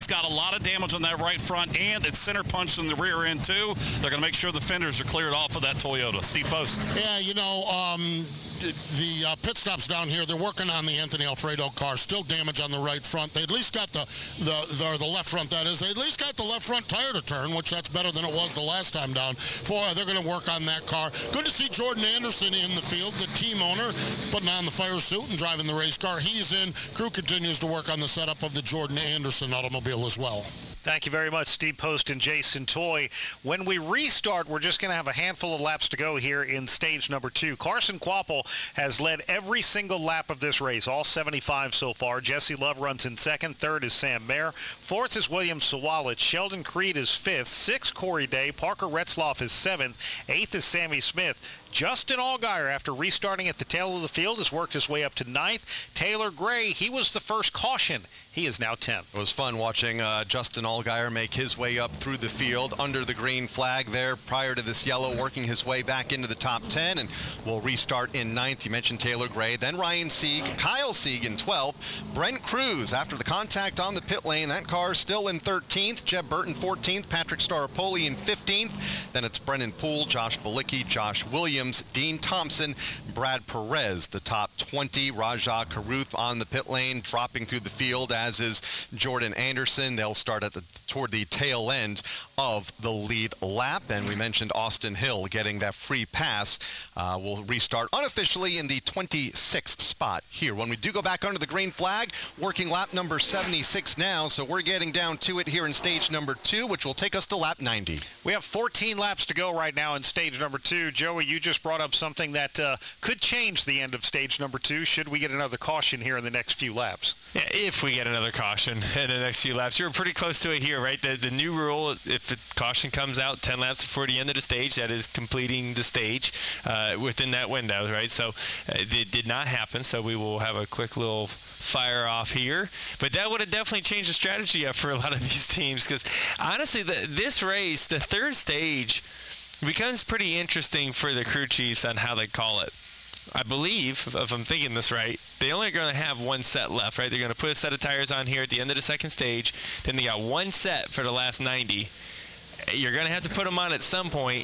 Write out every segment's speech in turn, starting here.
got a lot of damage on that right front, and it's center punched in the rear end, too. They're going to make sure the fenders are cleared off of that Toyota. Steve Post. Yeah, the pit stops down here, they're working on the Anthony Alfredo car. Still damage on the right front. They at least got the left front, that is. They at least got the left front tire to turn, which that's better than it was the last time down. They're going to work on that car. Good to see Jordan Anderson in the field, the team owner, putting on the fire suit and driving the race car. He's in. Crew continues to work on the setup of the Jordan Anderson automobile as well. Thank you very much, Steve Post and Jason Toy. When we restart, we're just going to have a handful of laps to go here in stage number 2. Carson Kvapil has led every single lap of this race, all 75 so far. Jesse Love runs in second. Third is Sam Mayer. Fourth is William Sawalich. Sheldon Creed is fifth. Sixth, Corey Day. Parker Retzloff is seventh. Eighth is Sammy Smith. Justin Allgaier, after restarting at the tail of the field, has worked his way up to ninth. Taylor Gray, he was the first caution. He is now 10th. It was fun watching Justin Allgaier make his way up through the field under the green flag there prior to this yellow, working his way back into the top 10, and will restart in 9th. You mentioned Taylor Gray, then Ryan Sieg, Kyle Sieg in 12th, Brent Cruz after the contact on the pit lane. That car still in 13th, Jeb Burton 14th, Patrick Staropoli in 15th. Then it's Brennan Poole, Josh Balicki, Josh Williams, Dean Thompson, Brad Perez, the top 20. Rajah Caruth on the pit lane, dropping through the field, as is Jordan Anderson. They'll start toward the tail end of the lead lap. And we mentioned Austin Hill getting that free pass. Will restart unofficially in the 26th spot here. When we do go back under the green flag, working lap number 76 now. So we're getting down to it here in stage number 2, which will take us to lap 90. We have 14 laps to go right now in stage number 2. Joey, you just brought up something that could change the end of stage number 2 should we get another caution here in the next few laps. Yeah, if we get another caution in the next few laps. You're pretty close to it here, right? The new rule, if the caution comes out 10 laps before the end of the stage, that is completing the stage within that window, right? So it did not happen, so we will have a quick little fire off here. But that would have definitely changed the strategy up for a lot of these teams, because honestly, this race, the third stage, becomes pretty interesting for the crew chiefs on how they call it. I believe, if I'm thinking this right, they only are going to have one set left, right? They're going to put a set of tires on here at the end of the second stage. Then they got one set for the last 90. You're going to have to put them on at some point.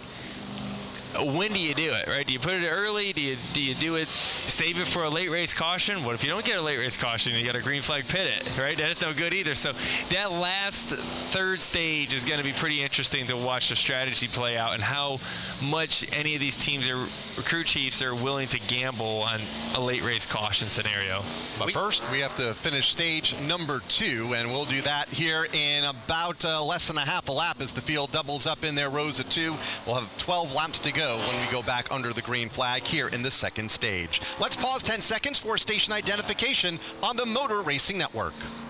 When do you do it, right? Do you put it early? Do you do it, save it for a late race caution? What if you don't get a late race caution? You got a green flag pit it, right? That's no good either. So that last third stage is going to be pretty interesting to watch the strategy play out and how much any of these teams or crew chiefs are willing to gamble on a late race caution scenario. But first, we have to finish stage number 2, and we'll do that here in about less than a half a lap as the field doubles up in their rows of 2. We'll have 12 laps to go when we go back under the green flag here in the second stage. Let's pause 10 seconds for station identification on the Motor Racing Network.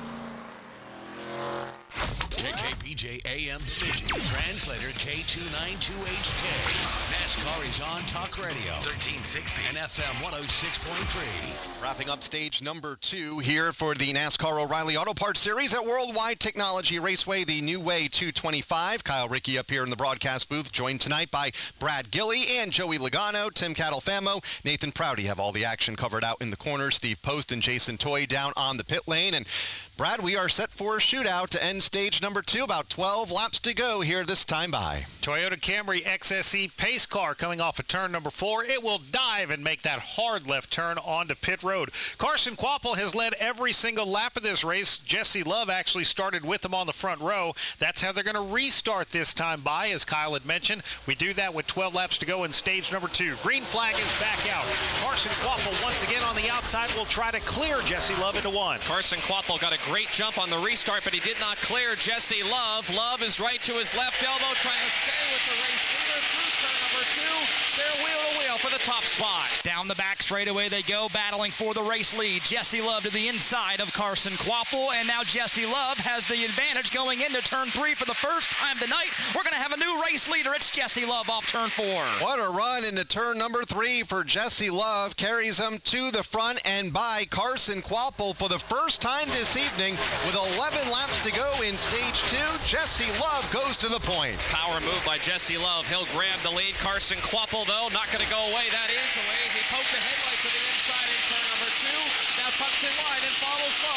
KKPJ AM Bemidji, translator K292HK. NASCAR is on Talk Radio, 1360 and FM 106.3. Wrapping up stage number 2 here for the NASCAR O'Reilly Auto Parts Series at Worldwide Technology Raceway, the New Way 225. Kyle Rickey up here in the broadcast booth, joined tonight by Brad Gilley and Joey Logano. Tim Catalfamo, Nathan Prouty have all the action covered out in the corner. Steve Post and Jason Toy down on the pit lane. And Brad, we are set for a shootout to end stage number 2. About 12 laps to go here this time by. Toyota Camry XSE pace car coming off of turn number 4. It will dive and make that hard left turn onto pit road. Carson Kvapil has led every single lap of this race. Jesse Love actually started with him on the front row. That's how they're going to restart this time by, as Kyle had mentioned. We do that with 12 laps to go in stage number 2. Green flag is back out. Carson Kvapil once again on the outside will try to clear Jesse Love into 1. Carson Kvapil got a great jump on the restart, but he did not clear Jesse Love. Love is right to his left elbow, trying to stay with the race leader through turn number 2. They're wheel to wheel for the top spot. Down the back straightaway they go, battling for the race lead. Jesse Love to the inside of Carson Kvapil, and now Jesse Love has the advantage going into turn 3 for the first time tonight. We're going to have a new race leader. It's Jesse Love off turn 4. What a run into turn number 3 for Jesse Love. Carries him to the front and by Carson Kvapil for the first time this evening with 11 laps to go in stage 2. Jesse Love goes to the point. Power move by Jesse Love. He'll grab the lead. Carson Kvapil, though, not going to go away. That is away. He poked the headlight to the inside in turn number 2. Now tucks in wide and follows Love down the back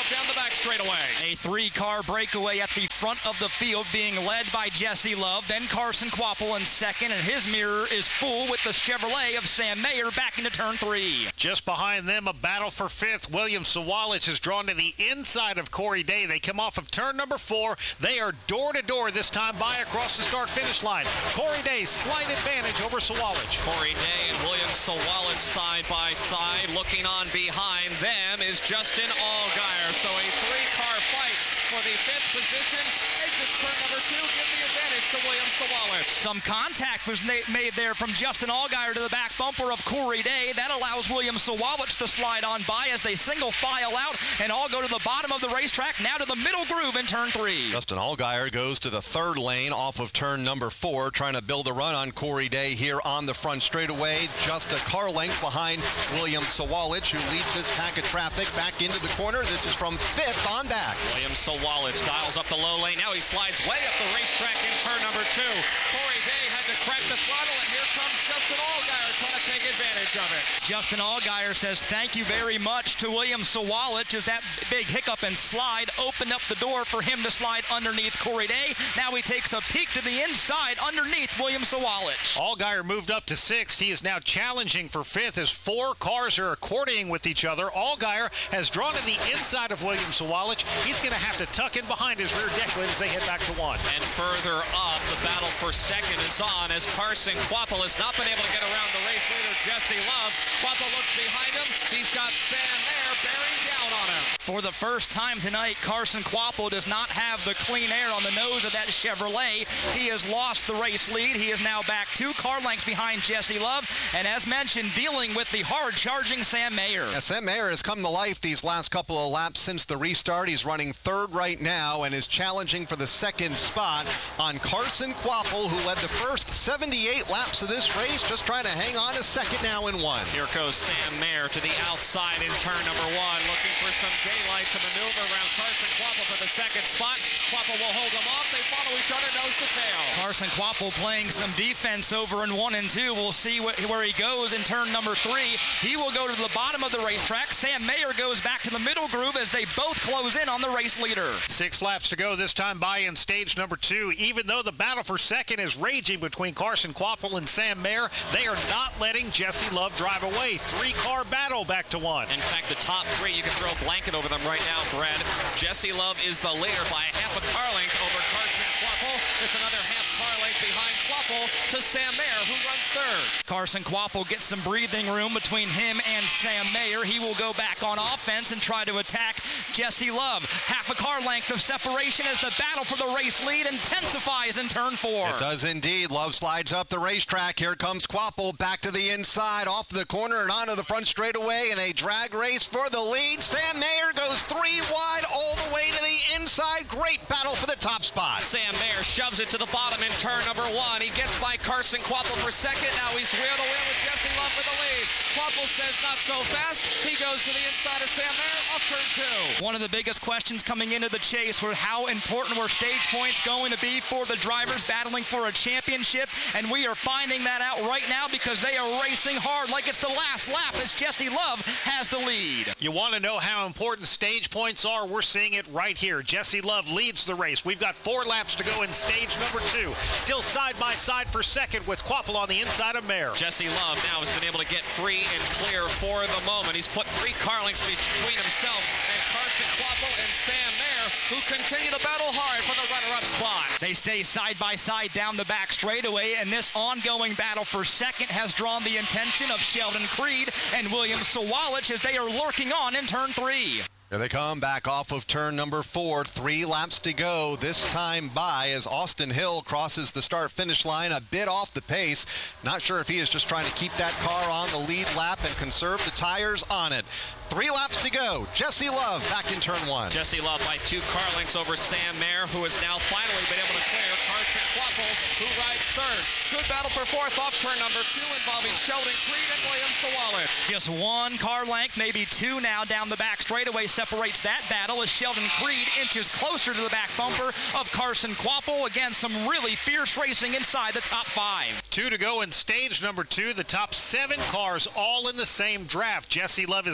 back straightaway. A three-car breakaway at the front of the field being led by Jesse Love. Then Carson Kvapil in second, and his mirror is full with the Chevrolet of Sam Mayer back into turn 3. Just behind them, a battle for fifth. William Sawalich is drawn to the inside of Corey Day. They come off of turn number 4. They are door-to-door this time by across the start-finish line. Corey Day, slight advantage over Sawalich. Corey Day and William Sawalich side by side. Looking on behind them is Justin Allgaier. So a three-car fight for the 5th position. Exits turn number 2. Give the advantage to William Sawalich. Some contact was made there from Justin Allgaier to the back bumper of Corey Day. That allows William Sawalich to slide on by as they single file out and all go to the bottom of the racetrack, now to the middle groove in turn 3. Justin Allgaier goes to the third lane off of turn number 4, trying to build a run on Corey Day here on the front straightaway. Just a car length behind William Sawalich, who leads his pack of traffic back into the corner. This is from 5th on back. William Sawalich dials up the low lane. Now he slides way up the racetrack in turn number 2. Corey Day had to crack the throttle, and here comes Justin Allgaier trying to take advantage of it. Justin Allgaier says thank you very much to William Sawalich as that big hiccup and slide opened up the door for him to slide underneath Corey Day. Now he takes a peek to the inside underneath William Sawalich. Allgaier moved up to 6th. He is now challenging for 5th as 4 cars are accordioning with each other. Allgaier has drawn to the inside of William Sawalich. He's going to have to tuck in behind his rear deck as they head back to 1. And further up, the battle for second is on as Carson Kvapil has not been able to get around the race leader, Jesse Love. Kvapil looks behind him. He's got Sam Mayer bearing down on him. For the first time tonight, Carson Kvapil does not have the clean air on the nose of that Chevrolet. He has lost the race lead. He is now back 2 car lengths behind Jesse Love, and as mentioned, dealing with the hard-charging Sam Mayer. Yeah, Sam Mayer has come to life these last couple of laps since the restart. He's running 3rd right now and is challenging for the 2nd spot on Carson Kvapil, who led the first 78 laps of this race, just trying to hang on to 2nd now in 1. Here goes Sam Mayer to the outside in turn number 1, looking for some daylight to maneuver around Carson Kvapil for the 2nd spot. Kvapil will hold them off. They follow each other nose to tail. Carson Kvapil playing some defense over in 1 and 2. We'll see where he goes in turn number 3. He will go to the bottom of the racetrack. Sam Mayer goes back to the middle groove as they both close in on the race leader. 6 laps to go this time by in stage number 2. Even though the battle for 2nd is raging between Carson Kvapil and Sam Mayer, they are not letting Jesse Love drive away. 3-car battle back to 1. In fact, the top 3, you can throw a blanket over them right now, Brad. Jesse Love is the leader by half a car length over Carson Kvapil. It's another half car length behind Kvapil to Sam Mayer, who runs 3rd. Carson Kvapil gets some breathing room between him and Sam Mayer. He will go back on offense and try to attack Jesse Love. Half a car length of separation as the battle for the race lead intensifies in turn 4. It does indeed. Love slides up the racetrack. Here comes Kvapil back to the inside, off the corner and onto the front straightaway in a drag race for the lead. Sam Mayer goes 3 wide all the way to the inside. Great battle for the top spot. Sam Mayer shoves it to the bottom in turn number 1. He gets by Carson Kvapil for 2nd. Now he's wheel to wheel with Jesse Love for the lead. Kvapil says not so fast. He goes to the inside of Sam Mayer off turn 2. One of the biggest questions coming into the chase were how important were stage points going to be for the drivers battling for a championship, and we are finding that out right now because they are racing hard like it's the last lap as Jesse Love has the lead. You want to know how important stage points are? We're seeing it right here. Jesse Love leads the race. We've got 4 laps to go in stage number 2. Still side by side for 2nd with Kvapil on the inside of Mayer. Jesse Love now has been able to get free and clear for the moment. He's put 3 car lengths between himself and Carson Kvapil and Sam Mayer, who continue to battle hard for the runner-up spot. They stay side by side down the back straightaway, and this ongoing battle for 2nd has drawn the attention of Sheldon Creed and William Sawalich as they are lurking on in turn 3. Here they come back off of turn number 4. 3 laps to go, this time by as Austin Hill crosses the start-finish line a bit off the pace. Not sure if he is just trying to keep that car on the lead lap and conserve the tires on it. 3 laps to go. Jesse Love back in turn 1. Jesse Love by 2 car lengths over Sam Mayer, who has now finally been able to clear Carson Kvapil, who rides 3rd. Good battle for 4th off turn number 2 involving Sheldon Creed and William Sawalich. Just 1 car length, maybe 2 now down the back straightaway separates that battle as Sheldon Creed inches closer to the back bumper of Carson Kvapil. Again, some really fierce racing inside the top 5. 2 to go in stage number 2. The top 7 cars all in the same draft. Jesse Love is leading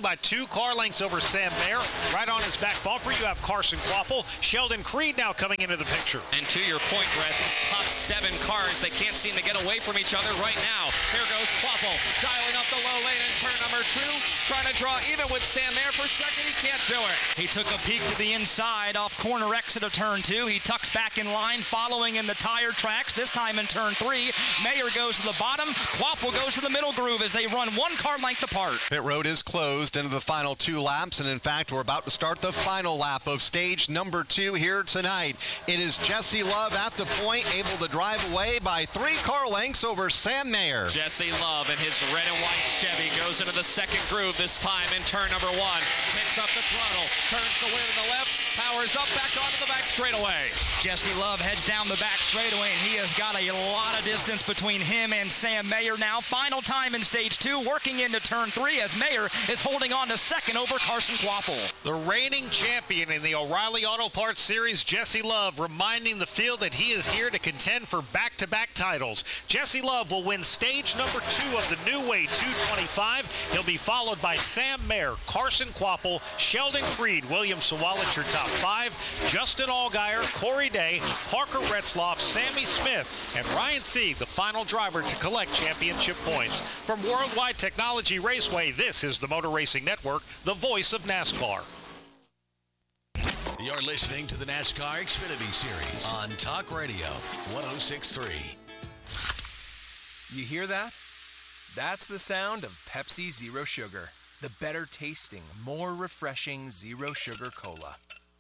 by 2 car lengths over Sam Mayer. Right on his back bumper, you have Carson Kvapil. Sheldon Creed now coming into the picture. And to your point, Brett, these top 7 cars, they can't seem to get away from each other right now. Here goes Kvapil, dialing up the low lane in turn number 2, trying to draw even with Sam Mayer for second. He can't do it. He took a peek to the inside off corner exit of turn 2. He tucks back in line, following in the tire tracks, this time in turn 3. Mayer goes to the bottom. Kvapil goes to the middle groove as they run 1 car length apart. Pit road is closed into the final 2 laps, and in fact, we're about to start the final lap of stage number 2 here tonight. It is Jesse Love at the point, able to drive away by 3 car lengths over Sam Mayer. Jesse Love and his red and white Chevy goes into the second groove this time in turn number 1. Picks up the throttle, turns the wheel to the left, powers up back onto the back straightaway. Jesse Love heads down the back straightaway, and he has got a lot of distance between him and Sam Mayer now. Final time in stage 2, working into turn 3 as Mayer is holding on to second over Carson Kvapil. The reigning champion in the O'Reilly Auto Parts Series, Jesse Love, reminding the field that he is here to contend for back-to-back titles. Jesse Love will win stage number 2 of the New Way 225. He'll be followed by Sam Mayer, Carson Kvapil, Sheldon Creed, William Sawalich, your top 5, Justin Allgaier, Corey Day, Parker Retzloff, Sammy Smith, and Ryan Sieg, the final driver to collect championship points. From Worldwide Technology Raceway, this is the Motor Racing Network, the voice of NASCAR. You're listening to the NASCAR Xfinity Series on Talk Radio 106.3. You hear that? That's the sound of Pepsi Zero Sugar, the better tasting, more refreshing Zero Sugar Cola.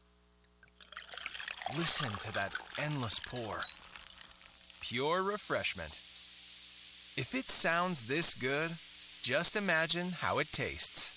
Listen to that endless pour. Pure refreshment. If it sounds this good, just imagine how it tastes.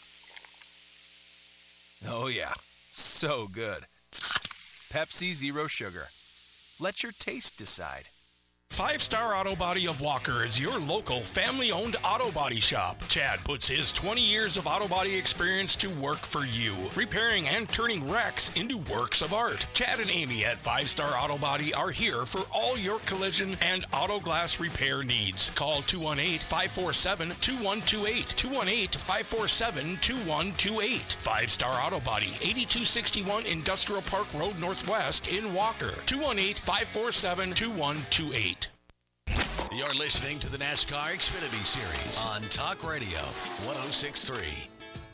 Oh yeah, so good. Pepsi Zero Sugar. Let your taste decide. 5 Star Auto Body of Walker is your local family-owned auto body shop. Chad puts his 20 years of auto body experience to work for you, repairing and turning wrecks into works of art. Chad and Amy at 5 Star Auto Body are here for all your collision and auto glass repair needs. Call 218-547-2128. 218-547-2128. 5 Star Auto Body, 8261 Industrial Park Road Northwest in Walker. 218-547-2128. You're listening to the NASCAR Xfinity Series on Talk Radio 106.3.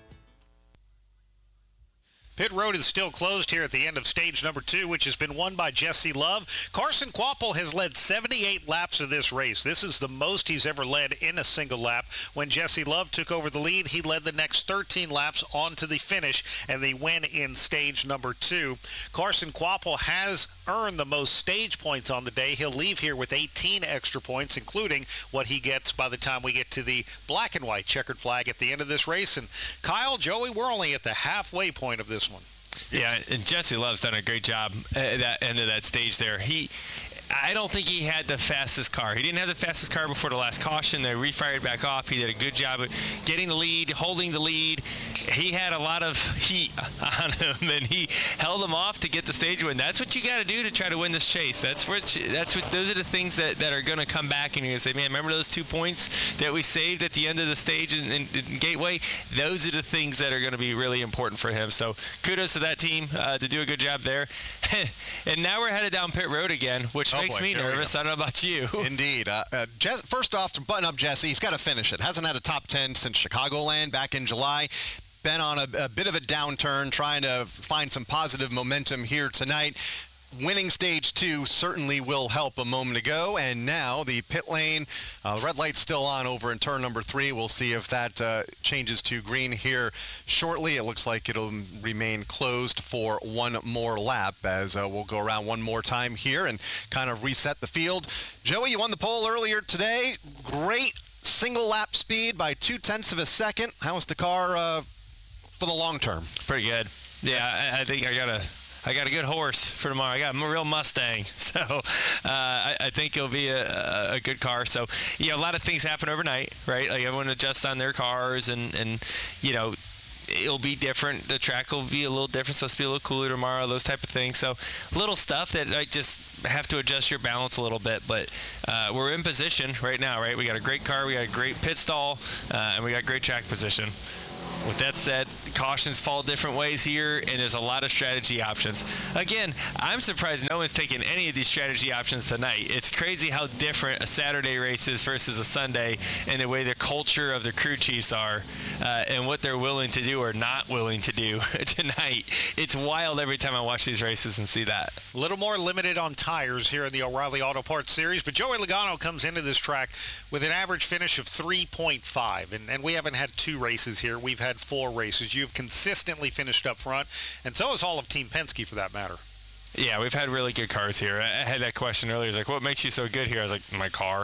Pit road is still closed here at the end of stage number 2, which has been won by Jesse Love. Carson Kvapil has led 78 laps of this race. This is the most he's ever led in a single lap. When Jesse Love took over the lead, he led the next 13 laps on to the finish and the win in stage number 2. Carson Kvapil has earned the most stage points on the day. He'll leave here with 18 extra points, including what he gets by the time we get to the black and white checkered flag at the end of this race. And Kyle, Joey, we're only at the halfway point of this one. Yeah, and Jesse Love's done a great job at that end of that stage there. I don't think he had the fastest car. He didn't have the fastest car before the last caution. They refired back off. He did a good job of getting the lead, holding the lead. He had a lot of heat on him, and he held him off to get the stage win. That's what you got to do to try to win this chase. Those are the things that are going to come back, and you're going to say, man, remember those 2 points that we saved at the end of the stage in Gateway? Those are the things that are going to be really important for him. So kudos to that team to do a good job there. And now we're headed down pit road again, which makes me nervous. I don't know about you. Indeed. First off, to button up Jesse, he's got to finish it. Hasn't had a top 10 since Chicagoland back in July. Been on a bit of a downturn, trying to find some positive momentum here tonight. Winning stage 2 certainly will help a moment ago, and now the pit lane, red light's still on over in turn number 3. We'll see if that changes to green here shortly. It looks like it'll remain closed for one more lap as we'll go around one more time here and kind of reset the field. Joey, you won the pole earlier today. Great single lap speed by 0.2 of a second. How was the car for the long term? Pretty good. Yeah, I think I got a good horse for tomorrow. I got a real Mustang, so I think it'll be a good car. So, a lot of things happen overnight, right? Like everyone adjusts on their cars, and it'll be different. The track will be a little different, so it's be a little cooler tomorrow, those type of things. So, little stuff that I just have to adjust your balance a little bit. But we're in position right now, right? We got a great car, we got a great pit stall, and we got great track position. With that said, cautions fall different ways here, and there's a lot of strategy options. Again, I'm surprised no one's taken any of these strategy options tonight. It's crazy how different a Saturday race is versus a Sunday, and the way the culture of the crew chiefs are, and what they're willing to do or not willing to do tonight. It's wild every time I watch these races and see that. A little more limited on tires here in the O'Reilly Auto Parts Series, but Joey Logano comes into this track with an average finish of 3.5, and we haven't had 2 races here. We've had 4 races. You've consistently finished up front, and so has all of Team Penske for that matter. Yeah, we've had really good cars here. I had that question earlier. It's like, what makes you so good here? I was like, my car.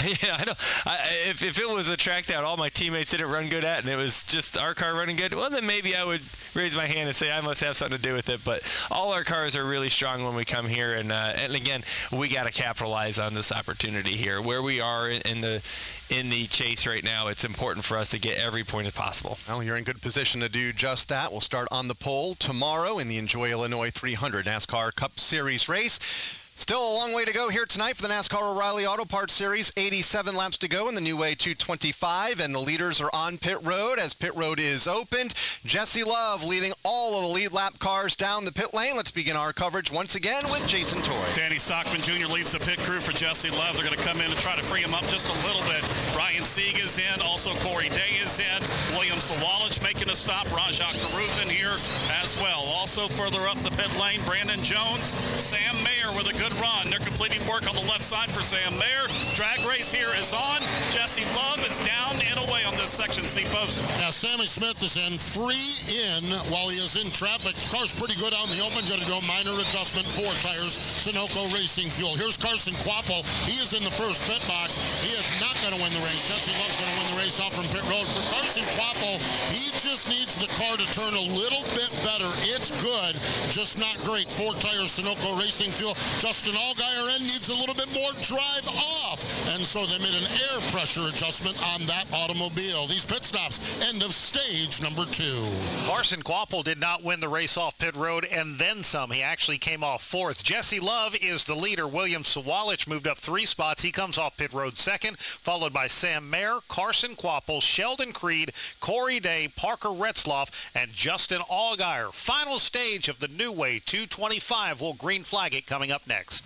If it was a track that all my teammates didn't run good at and it was just our car running good, well, then maybe I would raise my hand and say I must have something to do with it. But all our cars are really strong when we come here. And again, we got to capitalize on this opportunity here. Where we are in the chase right now, it's important for us to get every point as possible. Well, you're in good position to do just that. We'll start on the pole tomorrow in the Enjoy Illinois 300 NASCAR Cup Series race. Still a long way to go here tonight for the NASCAR O'Reilly Auto Parts Series. 87 laps to go in the New Way 225, and the leaders are on pit road as pit road is opened. Jesse Love leading all of the lead lap cars down the pit lane. Let's begin our coverage once again with Jason Toy. Danny Stockman Jr. leads the pit crew for Jesse Love. They're going to come in and try to free him up just a little bit. Ryan Sieg is in. Also Corey Day is in. William Sawalich making a stop. Rajah Caruth in here as well. Also further up the pit lane, Brandon Jones, Sam Mayer with a good run. They're completing work on the left side for Sam Mayer. Drag race here is on. Jesse Love is down and away on this section. See post. Now Sammy Smith is in, free in while he is in traffic. Car's pretty good out in the open. Going to do a minor adjustment, 4 tires, Sunoco Racing Fuel. Here's Carson Quapple. He is in the first pit box. He is not going to win the race. Jesse Love's going to win the race out from pit road. For Carson Quapple, he just needs the car to turn a little bit better. It's good, just not great. 4 tires, Sunoco Racing Fuel. Justin Allgaier needs a little bit more drive off, and so they made an air pressure adjustment on that automobile. These pit stops, end of stage number 2. Carson Quapple did not win the race off pit road, and then some. He actually came off 4th. Jesse Love is the leader. William Sawalich moved up 3 spots. He comes off pit road 2nd, followed by Sam Mayer, Carson Quapple, Sheldon Creed, Corey Day, Parker Retzloff, and Justin Allgaier. Final stage of the New Way 225. We'll green flag it coming up next.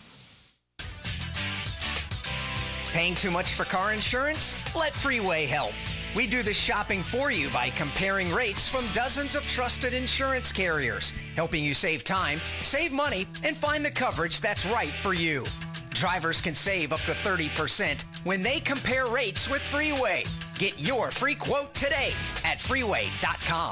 Paying too much for car insurance? Let Freeway help. We do the shopping for you by comparing rates from dozens of trusted insurance carriers, helping you save time, save money, and find the coverage that's right for you. Drivers can save up to 30% when they compare rates with Freeway. Get your free quote today at freeway.com.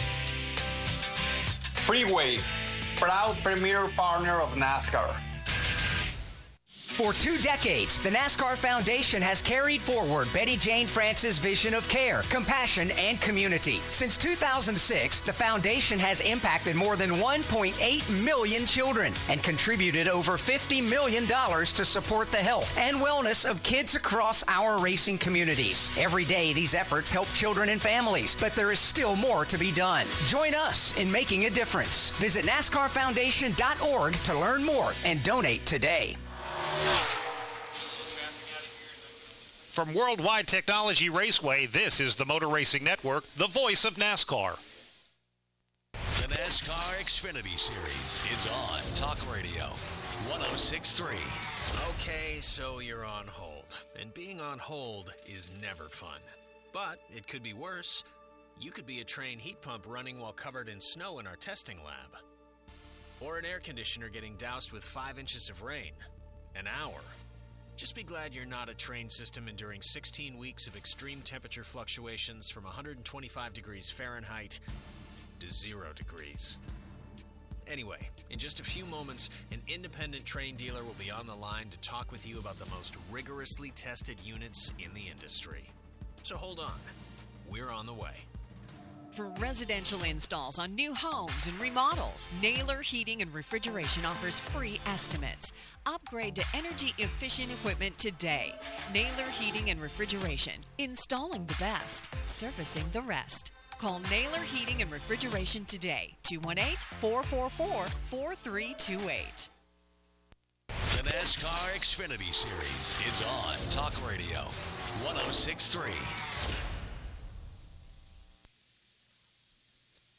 Freeway, proud premier partner of NASCAR. For 2 decades, the NASCAR Foundation has carried forward Betty Jane France's vision of care, compassion, and community. Since 2006, the foundation has impacted more than 1.8 million children and contributed over $50 million to support the health and wellness of kids across our racing communities. Every day, these efforts help children and families, but there is still more to be done. Join us in making a difference. Visit NASCARFoundation.org to learn more and donate today. From Worldwide Technology Raceway, this is the Motor Racing Network, the voice of NASCAR. The NASCAR Xfinity Series is on Talk Radio 106.3. Okay, so you're on hold. And being on hold is never fun. But it could be worse. You could be a train heat pump running while covered in snow in our testing lab. Or an air conditioner getting doused with 5 inches of rain. An hour. Just be glad you're not a train system enduring 16 weeks of extreme temperature fluctuations from 125 degrees Fahrenheit to 0 degrees. Anyway, in just a few moments, an independent train dealer will be on the line to talk with you about the most rigorously tested units in the industry. So hold on. We're on the way. For residential installs on new homes and remodels, Naylor Heating and Refrigeration offers free estimates. Upgrade to energy-efficient equipment today. Naylor Heating and Refrigeration. Installing the best, servicing the rest. Call Naylor Heating and Refrigeration today. 218-444-4328. The NASCAR Xfinity Series is on Talk Radio 106.3.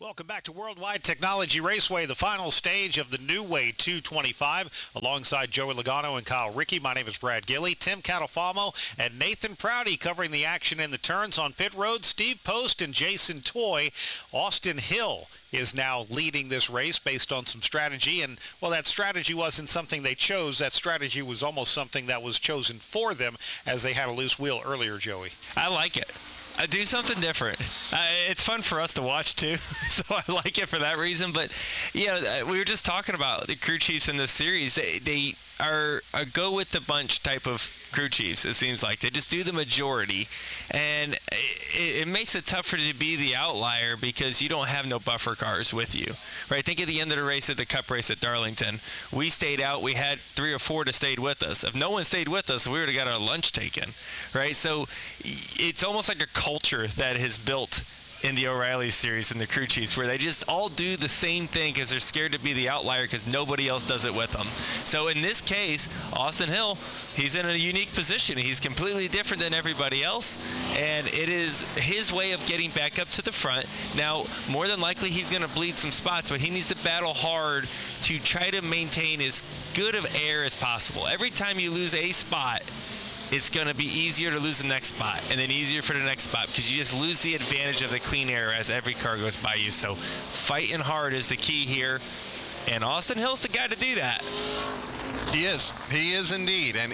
Welcome back to Worldwide Technology Raceway, the final stage of the New Way 225. Alongside Joey Logano and Kyle Rickey, my name is Brad Gilley, Tim Catalfamo, and Nathan Prouty covering the action in the turns on pit road. Steve Post and Jason Toy. Austin Hill is now leading this race based on some strategy. And, well, that strategy wasn't something they chose. That strategy was almost something that was chosen for them as they had a loose wheel earlier, Joey. I like it. Do something different. It's fun for us to watch, too, so I like it for that reason. But, yeah, we were just talking about the crew chiefs in this series. They are a go-with-the-bunch type of crew chiefs, it seems like. They just do the majority, and it makes it tougher to be the outlier because you don't have no buffer cars with you, right? Think of the end of the race at the Cup race at Darlington. We stayed out. We had 3 or 4 that stayed with us. If no one stayed with us, we would have got our lunch taken, right? So it's almost like a culture that has built in the O'Reilly series and the crew chiefs where they just all do the same thing because they're scared to be the outlier because nobody else does it with them. So in this case, Austin Hill, he's in a unique position. He's completely different than everybody else, and it is his way of getting back up to the front. Now, more than likely, he's going to bleed some spots, but he needs to battle hard to try to maintain as good of air as possible. Every time you lose a spot, it's going to be easier to lose the next spot and then easier for the next spot because you just lose the advantage of the clean air as every car goes by you. So fighting hard is the key here, and Austin Hill's the guy to do that. He is indeed, and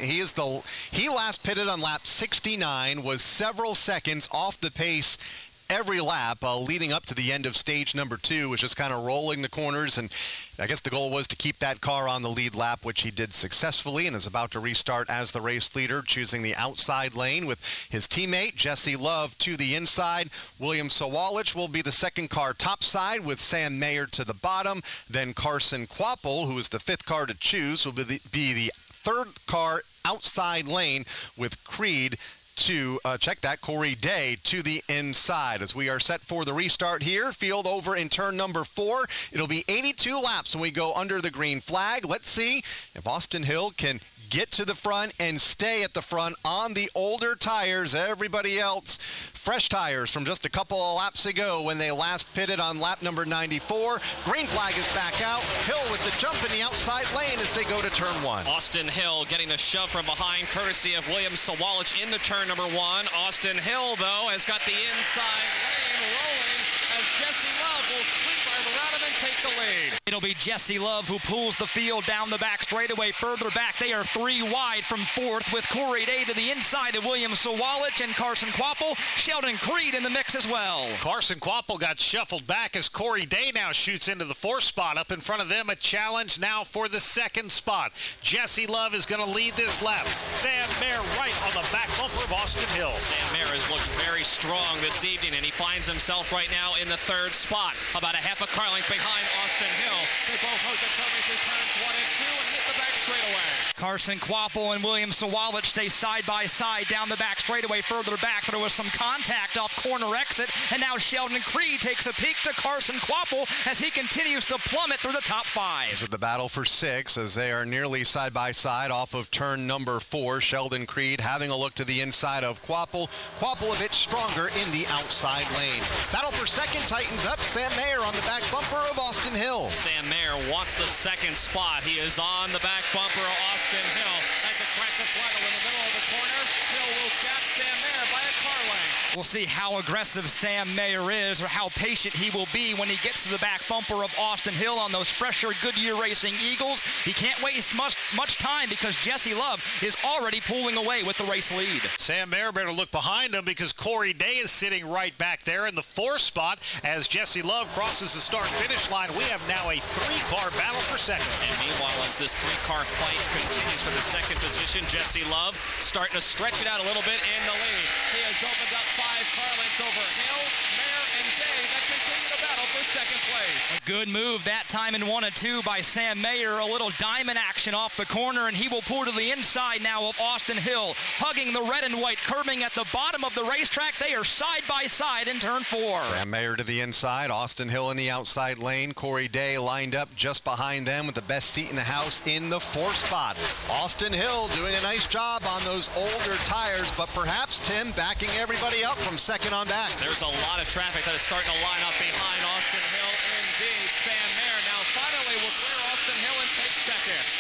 he last pitted on lap 69, was several seconds off the pace every lap leading up to the end of stage number 2, was just kind of rolling the corners, and I guess the goal was to keep that car on the lead lap, which he did successfully, and is about to restart as the race leader, choosing the outside lane with his teammate Jesse Love to the inside. William Sawalich will be the second car topside with Sam Mayer to the bottom. Then Carson Kvapil, who is the 5th car to choose, will be the third car outside lane with Creed to Corey Day to the inside as we are set for the restart here. Field over in turn number 4. It'll be 82 laps when we go under the green flag. Let's see if Austin Hill can get to the front and stay at the front on the older tires. Everybody else, fresh tires from just a couple of laps ago when they last pitted on lap number 94. Green flag is back out. Hill with the jump in the outside lane as they go to turn 1. Austin Hill getting a shove from behind courtesy of William Sawalich into turn number 1. Austin Hill, though, has got the inside lane rolling as Jesse Love will sweep right around him and take the lead. It'll be Jesse Love who pulls the field down the back straightaway. Further back, they are 3 wide from 4th with Corey Day to the inside of William Sawalich and Carson Kvapil. Sheldon Creed in the mix as well. Carson Kvapil got shuffled back as Corey Day now shoots into the 4th spot. Up in front of them, a challenge now for the 2nd spot. Jesse Love is going to lead this lap. Sam Mayer right on the back bumper of Austin Hill. Sam Mayer has looked very strong this evening, and he finds himself right now in the 3rd spot, about a half a car length behind Austin Hill. They both hook the cover through turns 1 and 2 and hit the back straightaway. Carson Kvapil and William Sawalich stay side by side down the back straightaway. Further back, there was some contact off corner exit, and now Sheldon Creed takes a peek to Carson Kvapil as he continues to plummet through the top 5. So the battle for 6 as they are nearly side by side off of turn number 4. Sheldon Creed having a look to the inside of Kvapil. Kvapil a bit stronger in the outside lane. Battle for 2nd tightens up. Sam Mayer on the back bumper of Austin Hill. Sam Mayer wants the 2nd spot. He is on the back bumper of Austin Hill. At the crack of throttle in the middle of the corner. Hill will gap Sam Mayer by a car length. We'll see how aggressive Sam Mayer is or how patient he will be when he gets to the back bumper of Austin Hill on those fresher Goodyear Racing Eagles. He can't waste much time because Jesse Love is already pulling away with the race lead. Sam Mayer better look behind him because Corey Day is sitting right back there in the 4th spot as Jesse Love crosses the start-finish line. We have now a 3-car battle for 2nd. And meanwhile, as this 3-car fight continues for the 2nd position, Jesse Love starting to stretch it out a little bit in the lead. He has opened up 5 car lengths over Hill, Mayer, and Day that continue to battle for 2nd place. A good move that time in 1 and 2 by Sam Mayer. A little diamond action off the corner, and he will pull to the inside now of Austin Hill, hugging the red and white, curving at the bottom of the racetrack. They are side by side in turn 4. Sam Mayer to the inside, Austin Hill in the outside lane. Corey Day lined up just behind them with the best seat in the house in the 4th spot. Austin Hill doing a nice job on those older tires, but perhaps Tim backing everybody up from 2nd on back. There's a lot of traffic that is starting to line up behind Austin Hill.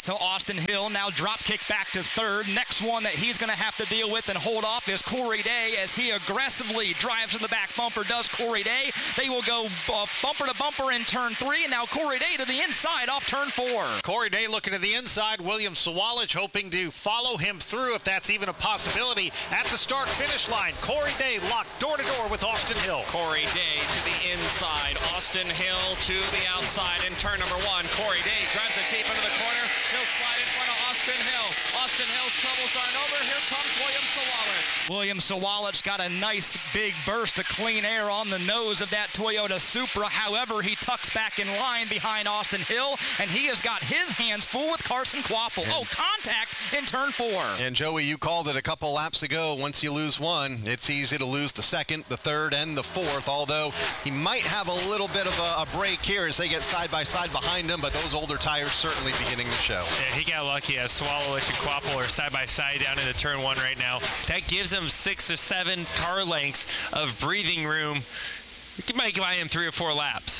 So Austin Hill now drop kick back to third. Next one that he's going to have to deal with and hold off is Corey Day as he aggressively drives to the back bumper, does Corey Day. They will go bumper to bumper in turn 3, and now Corey Day to the inside off turn 4. Corey Day looking to the inside. William Sawalich hoping to follow him through if that's even a possibility at the start-finish line. Corey Day locked door-to-door with Austin Hill. Corey Day to the inside. Austin Hill to the outside in turn number 1. Corey Day drives it deep into the corner. He'll slide in front of Austin Hill. Austin Hill's troubles aren't over. Here comes William Sawalich. William Sawalich got a nice big burst of clean air on the nose of that Toyota Supra. However, he tucks back in line behind Austin Hill, and he has got his hands full with Carson Kvapil. Contact in turn 4. And Joey, you called it a couple laps ago. Once you lose one, it's easy to lose the second, the third, and the fourth, although he might have a little bit of a break here as they get side by side behind him, but those older tires certainly beginning to show. Yeah, he got lucky as Sawalich and Kvapil are side by side down into turn 1 right now. That gives him 6 or 7 car lengths of breathing room. You might buy him 3 or 4 laps.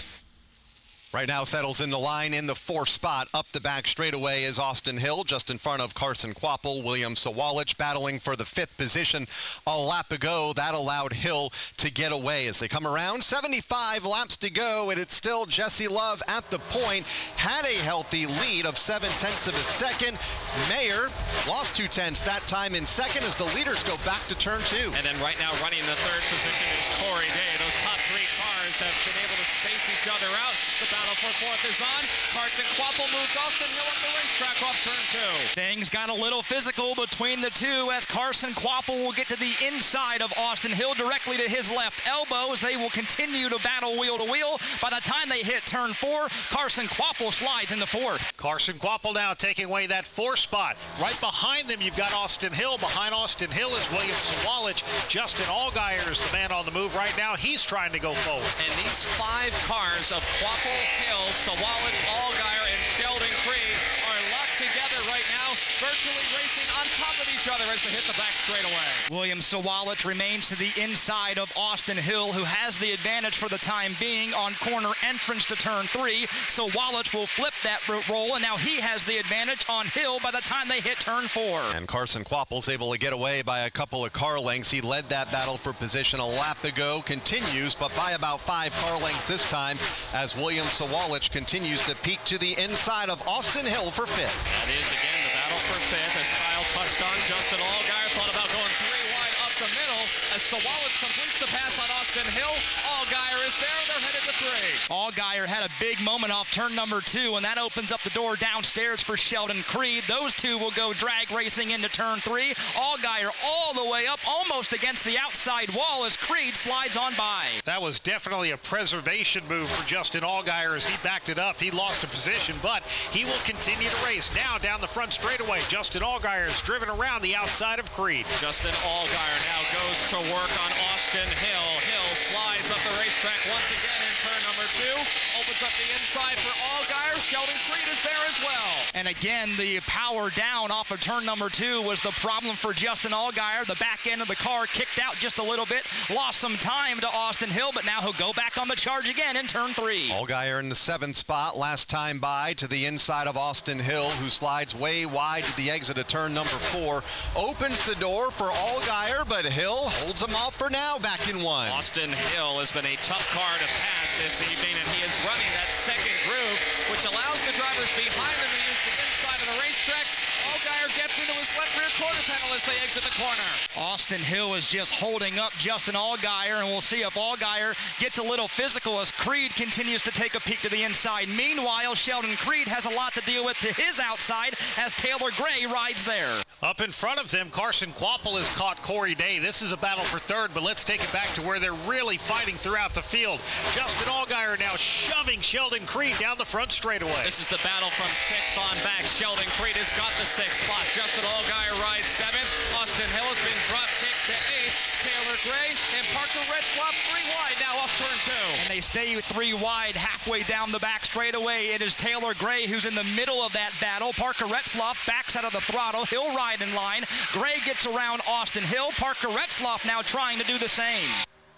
Right now settles in the line in the 4th spot. Up the back straightaway is Austin Hill, just in front of Carson Kvapil. William Sawalich battling for the 5th position. A lap ago, that allowed Hill to get away as they come around. 75 laps to go, and it's still Jesse Love at the point. Had a healthy lead of 7/10 of a second. Mayer lost 2/10 that time in second as the leaders go back to turn 2. And then right now running the 3rd position is Corey Day. Those top 3 cars have been able to space each other out. The battle for 4th is on. Carson Kvapil moved Austin Hill up the racetrack off turn 2. Things got a little physical between the two as Carson Kvapil will get to the inside of Austin Hill directly to his left elbow as they will continue to battle wheel to wheel. By the time they hit turn 4, Carson Kvapil slides into 4th. Carson Kvapil now taking away that 4th spot. Right behind them, you've got Austin Hill. Behind Austin Hill is William Sawalich. Justin Allgaier is the man on the move right now. He's trying to go forward. And these 5 cars of Kvapil, Hill, Sawalich, Allgaier, and Sheldon Creed are locked together right now, virtually racing on top of each other as they hit the back straightaway. William Sawalich remains to the inside of Austin Hill, who has the advantage for the time being on corner entrance to turn 3. Sawalich will flip that roll, and now he has the advantage on Hill by the time they hit turn 4. And Carson Kvapil's able to get away by a couple of car lengths. He led that battle for position a lap ago, continues, but by about 5 car lengths this time as William Sawalich continues to peek to the inside of Austin Hill for 5th. That is, again, the battle for 5th. As Kyle touched on, Justin Allgaier thought about going 3 wide up the middle. As Sawalich completes the pass on Austin Hill, Allgaier is there. They're headed to 3. Allgaier had a big moment off turn number 2, and that opens up the door downstairs for Sheldon Creed. Those two will go drag racing into turn 3. Allgaier all the way up, almost against the outside wall as Creed slides on by. That was definitely a preservation move for Justin Allgaier as he backed it up. He lost a position, but he will continue to race. Now down the front straightaway, Justin Allgaier is driven around the outside of Creed. Justin Allgaier now goes to work on Austin Hill. Hill slides up the racetrack once again in turn number 2. Opens up the inside for Allgaier. Sheldon Creed is there as well. And again, the power down off of turn number 2 was the problem for Justin Allgaier. The back end of the car kicked out just a little bit, lost some time to Austin Hill, but now he'll go back on the charge again in turn 3. Allgaier in the 7th spot, last time by to the inside of Austin Hill, who slides way wide to the exit of turn number 4. Opens the door for Allgaier, but Hill holds him off for now, back in 1. Austin Hill has been a tough car to pass this evening, and he is running that second groove, which allows the drivers behind him to use the inside of the racetrack. Allgaier gets into his left rear quarter panel as they exit the corner. Austin Hill is just holding up Justin Allgaier, and we'll see if Allgaier gets a little physical as Creed continues to take a peek to the inside. Meanwhile, Sheldon Creed has a lot to deal with to his outside as Taylor Gray rides there. Up in front of them, Carson Kvapil has caught Corey Day. This is a battle for 3rd, but let's take it back to where they're really fighting throughout the field. Justin Allgaier now shoving Sheldon Creed down the front straightaway. This is the battle from 6th on back. Sheldon Creed has got the 6th spot. Justin Allgaier rides 7th. Austin Hill has been drop kicked to 8th. Taylor Gray and Parker Retzlaff 3 wide now off turn 2. And they stay 3 wide halfway down the back straightaway. It is Taylor Gray who's in the middle of that battle. Parker Retzlaff backs out of the throttle. He'll ride in line. Gray gets around Austin Hill. Parker Retzlaff now trying to do the same.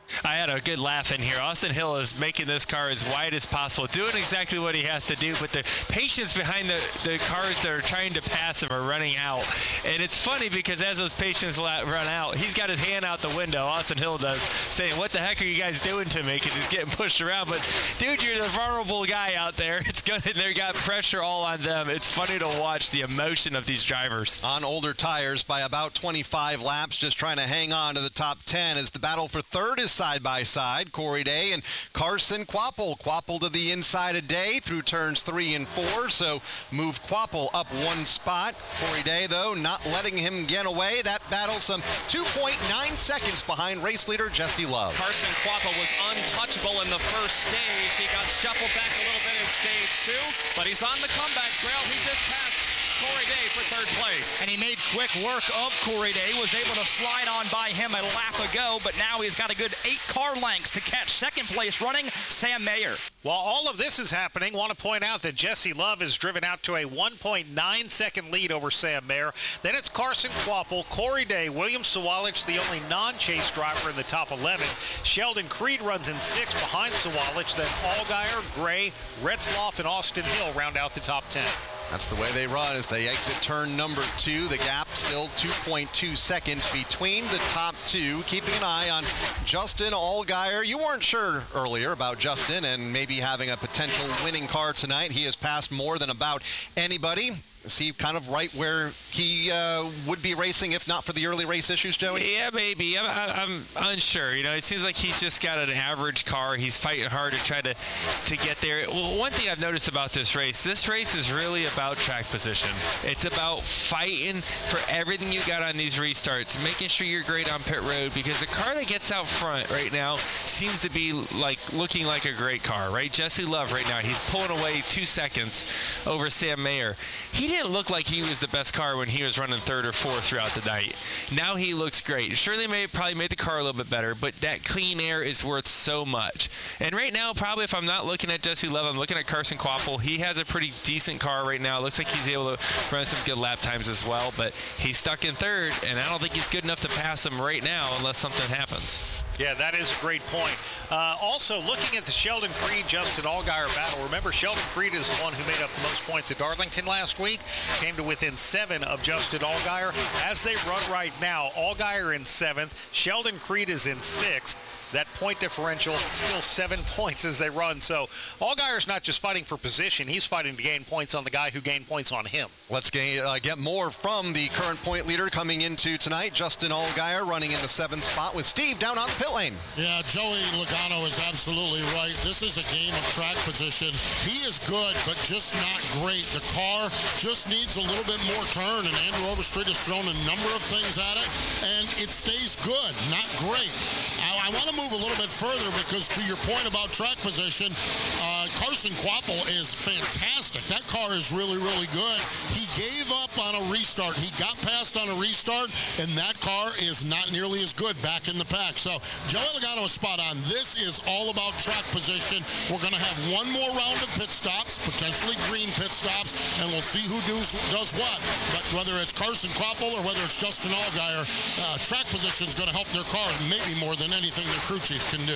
I had a good laugh in here. Austin Hill is making this car as wide as possible, doing exactly what he has to do, but the patience behind the cars that are trying to pass him are running out. And it's funny because as those patience run out, he's got his hand out the window, Austin Hill does, saying, what the heck are you guys doing to me? Because he's getting pushed around. But, dude, you're the vulnerable guy out there. They got pressure all on them. It's funny to watch the emotion of these drivers. On older tires by about 25 laps, just trying to hang on to the top 10 as the battle for third is side by side. Corey Day and Carson Kvapil. Kvapil to the inside of Day through turns 3 and 4, so move Kvapil up 1 spot. Corey Day, though, not letting him get away. That battle some 2.9 seconds behind race leader Jesse Love. Carson Kvapil was untouchable in the first stage. He got shuffled back a little bit in stage 2, but he's on the comeback trail. He just passed Corey Day for third place. And he made quick work of Corey Day, was able to slide on by him a lap ago, but now he's got a good 8 car lengths to catch second place running Sam Mayer. While all of this is happening, want to point out that Jesse Love is driven out to a 1.9 second lead over Sam Mayer. Then it's Carson Kvapil, Corey Day, William Sawalich, the only non-chase driver in the top 11. Sheldon Creed runs in 6 behind Sawalich. Then Allgaier, Gray, Retzloff, and Austin Hill round out the top 10. That's the way they run as they exit turn number 2. The gap still 2.2 seconds between the top 2. Keeping an eye on Justin Allgaier. You weren't sure earlier about Justin and maybe having a potential winning car tonight. He has passed more than about anybody. Is he kind of right where he would be racing if not for the early race issues, Joey? Yeah, maybe. I'm unsure. You know, it seems like he's just got an average car. He's fighting hard to try to get there. Well, one thing I've noticed about this race is really about track position. It's about fighting for everything you got on these restarts, making sure you're great on pit road, because the car that gets out front right now seems to be looking like a great car, right? Jesse Love right now, he's pulling away 2 seconds over Sam Mayer. He didn't look like he was the best car when he was running 3rd or 4th throughout the night. Now he looks great. Sure, they probably made the car a little bit better, but that clean air is worth so much. And right now, probably if I'm not looking at Jesse Love, I'm looking at Carson Kvapil. He has a pretty decent car right now. It looks like he's able to run some good lap times as well, but he's stuck in 3rd, and I don't think he's good enough to pass him right now unless something happens. Yeah, that is a great point. Also, looking at the Sheldon Creed-Justin Allgaier battle, remember Sheldon Creed is the one who made up the most points at Darlington last week, came to within 7 of Justin Allgaier. As they run right now, Allgaier in 7th, Sheldon Creed is in 6th. That point differential still 7 points as they run. So Allgaier's not just fighting for position, he's fighting to gain points on the guy who gained points on him. Let's get more from the current point leader coming into tonight. Justin Allgaier running in the 7th spot with Steve down on the pit lane. Yeah, Joey Logano is absolutely right. This is a game of track position. He is good, but just not great. The car just needs a little bit more turn, and Andrew Overstreet has thrown a number of things at it, and it stays good, not great. I want to move a little bit further because to your point about track position, Carson Kvapil is fantastic. That car is really, really good. He gave up on a restart. He got past on a restart, and that car is not nearly as good back in the pack. So Joey Logano is spot on. This is all about track position. We're going to have one more round of pit stops, potentially green pit stops, and we'll see who does what. But whether it's Carson Kvapil or whether it's Justin Allgaier, track position is going to help their car maybe more than anything the crew chiefs can do.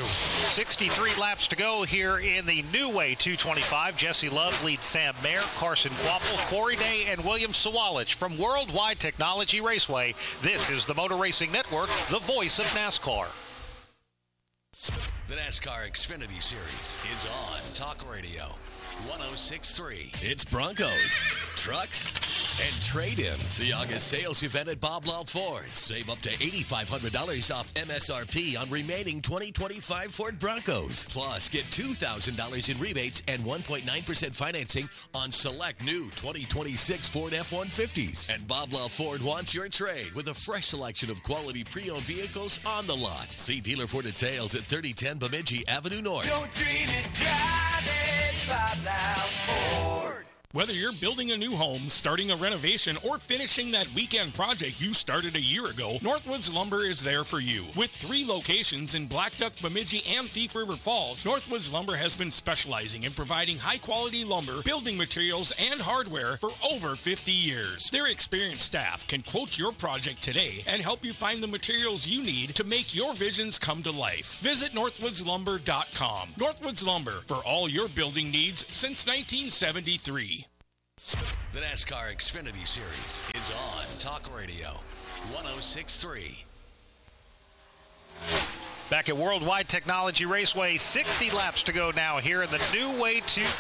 63 laps to go here in the New Way 225. Jesse Love leads Sam Mayer, Carson Kvapil, Corey Day, and William Sawalich from Worldwide Technology Raceway. This is the Motor Racing Network, the voice of NASCAR. The NASCAR Xfinity Series is on Talk Radio 106.3. It's Broncos, trucks, and trade-ins. The August sales event at Bob Law Ford. Save up to $8,500 off MSRP on remaining 2025 Ford Broncos. Plus, get $2,000 in rebates and 1.9% financing on select new 2026 Ford F-150s. And Bob Law Ford wants your trade with a fresh selection of quality pre-owned vehicles on the lot. See dealer for details at 3010 Bemidji Avenue North. Don't dream it, drive it, Bob Law Ford. Whether you're building a new home, starting a renovation, or finishing that weekend project you started a year ago, Northwoods Lumber is there for you. With 3 locations in Black Duck, Bemidji, and Thief River Falls, Northwoods Lumber has been specializing in providing high-quality lumber, building materials, and hardware for over 50 years. Their experienced staff can quote your project today and help you find the materials you need to make your visions come to life. Visit northwoodslumber.com. Northwoods Lumber, for all your building needs since 1973. The NASCAR Xfinity Series is on Talk Radio 106.3. Back at Worldwide Technology Raceway, 60 laps to go now here in the new Way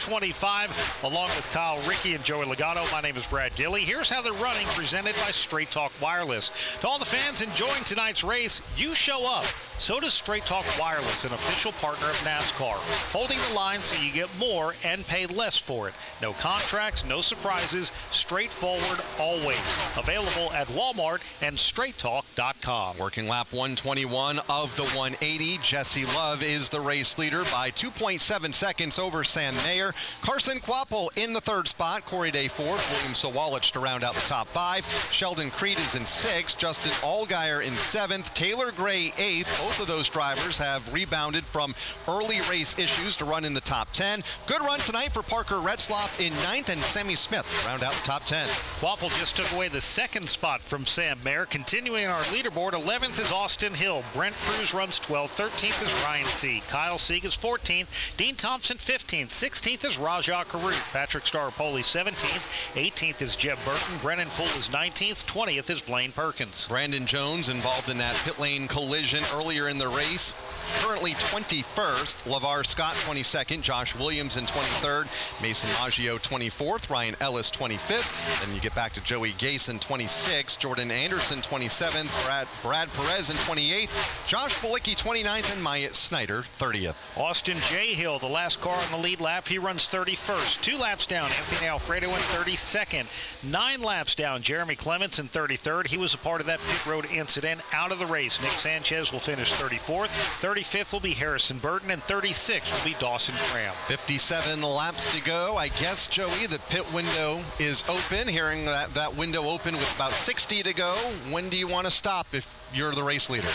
225, along with Kyle Rickey and Joey Logano. My name is Brad Gilly. Here's how they're running, presented by Straight Talk Wireless. To all the fans enjoying tonight's race, you show up. So does Straight Talk Wireless, an official partner of NASCAR, holding the line so you get more and pay less for it. No contracts, no surprises, straightforward always. Available at Walmart and straighttalk.com. Working lap 121 of the 180. Jesse Love is the race leader by 2.7 seconds over Sam Mayer. Carson Kvapil in the 3rd spot. Corey Day 4th. William Sawalich to round out the top 5. Sheldon Creed is in 6th. Justin Allgaier in 7th. Taylor Gray 8th. Both of those drivers have rebounded from early race issues to run in the top 10. Good run tonight for Parker Retzlaff in 9th and Sammy Smith to round out the top 10. Kvapil just took away the 2nd spot from Sam Mayer. Continuing our leaderboard, 11th is Austin Hill. Brent Cruz runs 12th. 13th is Ryan Sieg. Kyle Sieg is 14th. Dean Thompson 15th. 16th is Rajah Caruth. Patrick Staropoli 17th. 18th is Jeb Burton. Brennan Poole is 19th. 20th is Blaine Perkins. Brandon Jones involved in that pit lane collision earlier in the race. Currently 21st. LeVar Scott 22nd. Josh Williams in 23rd. Mason Maggio 24th. Ryan Ellis 25th. Then you get back to Joey Gason 26th. Jordan Anderson 27th. Brad Perez in 28th. Josh Bilicki 29th and Myatt Snyder 30th. Austin J. Hill, the last car on the lead lap, he runs 31st. 2 laps down, Anthony Alfredo in 32nd. 9 laps down, Jeremy Clements in 33rd. He was a part of that pit road incident, out of the race. Nick Sanchez will finish 34th. 35th will be Harrison Burton, and 36th will be Dawson Cram. 57 laps to go. I guess, Joey, the pit window is open. Hearing that window open with about 60 to go. When do you want to stop if you're the race leader?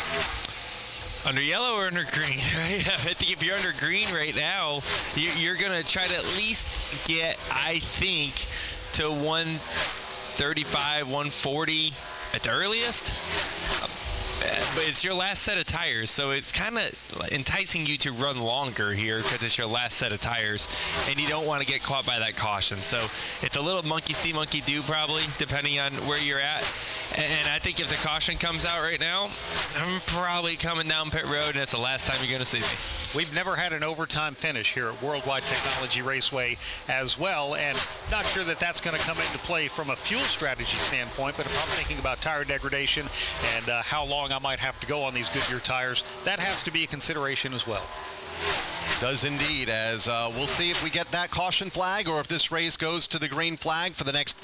Under yellow or under green, right? I think if you're under green right now, you're going to try to at least get, I think, to 135, 140 at the earliest. But it's your last set of tires, so it's kind of enticing you to run longer here because it's your last set of tires, and you don't want to get caught by that caution. So it's a little monkey see, monkey do probably, depending on where you're at. And I think if the caution comes out right now, I'm probably coming down pit road, and it's the last time you're going to see me. We've never had an overtime finish here at Worldwide Technology Raceway as well, and not sure that that's going to come into play from a fuel strategy standpoint, but if I'm thinking about tire degradation and how long I might have to go on these Goodyear tires, that has to be a consideration as well. Does indeed, as we'll see if we get that caution flag or if this race goes to the green flag for the next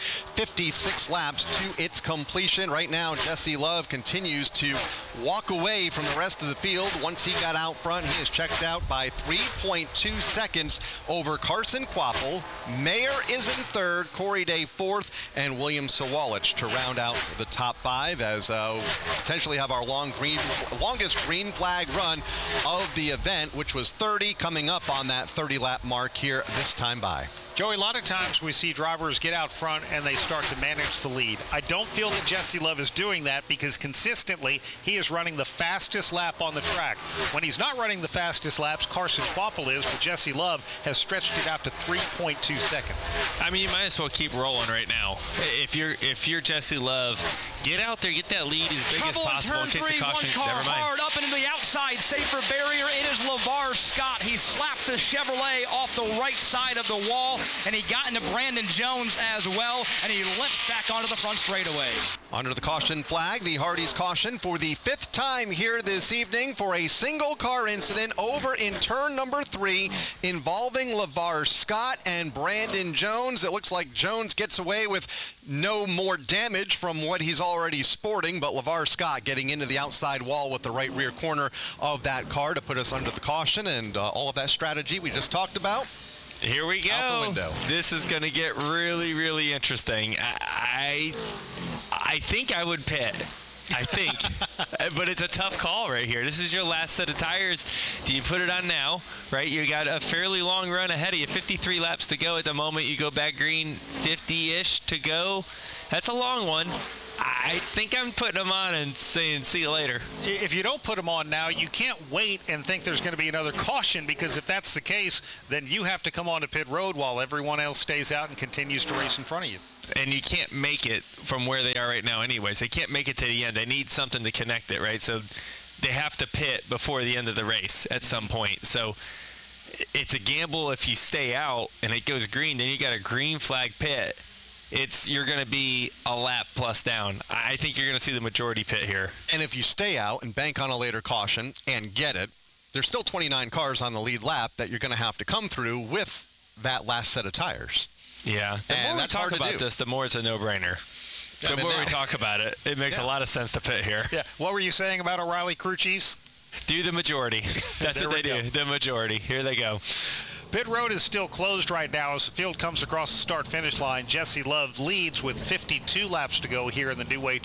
56 laps to its completion. Right now, Jesse Love continues to walk away from the rest of the field. Once he got out front, he is checked out by 3.2 seconds over Carson Kvapil. Mayer is in 3rd, Corey Day 4th, and William Sawalich to round out the top 5 as potentially have our longest green flag run of the event, which was 30, coming up on that 30-lap mark here this time by. Joey, a lot of times we see drivers get out front and they start to manage the lead. I don't feel that Jesse Love is doing that because consistently he is running the fastest lap on the track. When he's not running the fastest laps, Carson Kvapil is, but Jesse Love has stretched it out to 3.2 seconds. I mean, you might as well keep rolling right now. If you're Jesse Love, get out there, get that lead as big as possible in case the caution. Never mind. Hard up into the outside, safer barrier. It is LeVar Scott. He slapped the Chevrolet off the right side of the wall, and he got into Brandon Jones as well, and he lifts back onto the front straightaway. Under the caution flag, the Hardee's caution for the 5th time here this evening for a single car incident over in turn number 3 involving LeVar Scott and Brandon Jones. It looks like Jones gets away with no more damage from what he's already sporting, but LeVar Scott getting into the outside wall with the right rear corner of that car to put us under the caution, and all of that strategy we just talked about Here we go. Out the window. This is going to get really, really interesting. I think I would pit. I think. But it's a tough call right here. This is your last set of tires. Do you put it on now, right? You got a fairly long run ahead of you. 53 laps to go at the moment. You go back green, 50-ish to go. That's a long one. I think I'm putting them on and saying, see you later. If you don't put them on now, you can't wait and think there's going to be another caution, because if that's the case, then you have to come onto pit road while everyone else stays out and continues to race in front of you. And you can't make it from where they are right now anyways. They can't make it to the end. They need something to connect it, right? So they have to pit before the end of the race at some point. So it's a gamble if you stay out and it goes green, then you got a green flag pit. You're going to be a lap plus down. I think you're going to see the majority pit here. And if you stay out and bank on a later caution and get it, there's still 29 cars on the lead lap that you're going to have to come through with that last set of tires. Yeah. The more we talk about this, the more it's a no-brainer. The more we talk about it, it makes a lot of sense to pit here. Yeah. What were you saying about O'Reilly crew chiefs? Do the majority. That's what they do. The majority. Here they go. Pit road is still closed right now as the field comes across the start-finish line. Jesse Love leads with 52 laps to go here in the New Way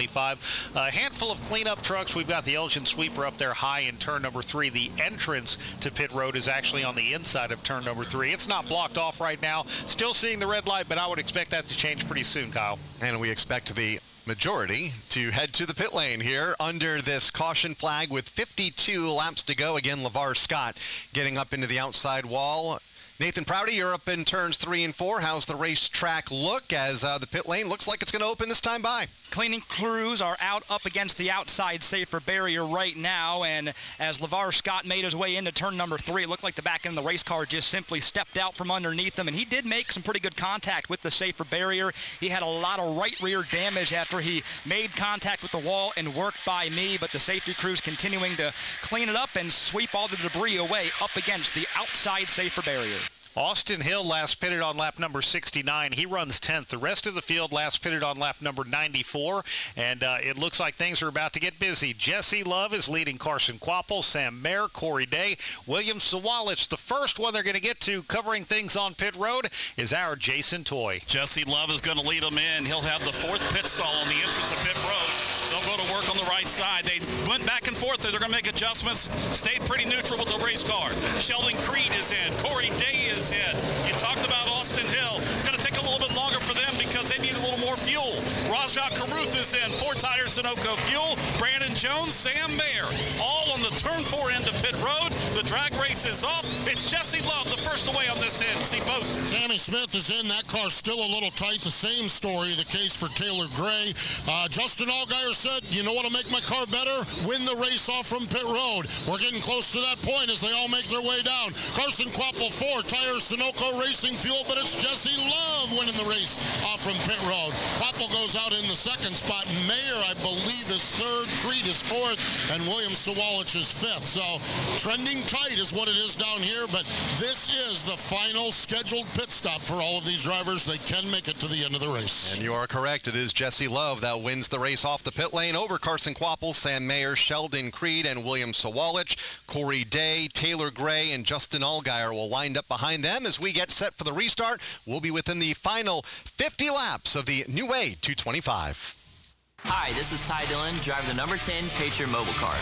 225. A handful of cleanup trucks. We've got the Elgin sweeper up there high in turn number 3. The entrance to pit road is actually on the inside of turn number 3. It's not blocked off right now. Still seeing the red light, but I would expect that to change pretty soon, Kyle. And we expect the majority to head to the pit lane here under this caution flag with 52 laps to go. Again, LeVar Scott getting up into the outside wall. Nathan Prouty, you're up in turns 3 and 4. How's the racetrack look as the pit lane looks like it's going to open this time by? Cleaning crews are out up against the outside safer barrier right now, and as LeVar Scott made his way into turn number 3, it looked like the back end of the race car just simply stepped out from underneath him, and he did make some pretty good contact with the safer barrier. He had a lot of right rear damage after he made contact with the wall and worked by me, but the safety crews continuing to clean it up and sweep all the debris away up against the outside safer barrier. Austin Hill last pitted on lap number 69. He runs 10th. The rest of the field last pitted on lap number 94, and it looks like things are about to get busy. Jesse Love is leading Carson Kvapil, Sam Mayer, Corey Day, William Sawalich. The first one they're going to get to covering things on pit road is our Jason Toy. Jesse Love is going to lead them in. He'll have the 4th pit stall on the entrance of pit road. They'll go to work on the right side. They went back and forth. They're going to make adjustments. Stayed pretty neutral with the race car. Sheldon Creed is in. Corey Day is in. You talked about Austin Hill. It's going to take a little bit longer for them because they need a little more fuel. Rajah Caruth is in. 4 tires Sunoco fuel. Brandon Jones, Sam Mayer, all on the turn 4 end of pit road. The drag race is off. It's Jesse Love, the first away on this end. Steve Post. Sammy Smith is in. That car's still a little tight. The same story, the case for Taylor Gray. Justin Allgaier said, you know what'll make my car better? Win the race off from pit road. We're getting close to that point as they all make their way down. Carson Kvapil, 4 tires Sunoco racing fuel, but it's Jesse Love winning the race off from pit road. Kvapil goes out in the 2nd spot. Mayer, I believe, is 3rd. Creed is 4th. And William Sawalich is 5th. So trending tight is what it is down here, but this is the final scheduled pit stop for all of these drivers. They can make it to the end of the race. And you are correct. It is Jesse Love that wins the race off the pit lane over Carson Kvapil, Sam Mayer, Sheldon Creed, and William Sawalich. Corey Day, Taylor Gray, and Justin Allgaier will wind up behind them as we get set for the restart. We'll be within the final 50 laps of the New Way 225. Hi, this is Ty Dillon, driving the number 10 Patriot Mobile car.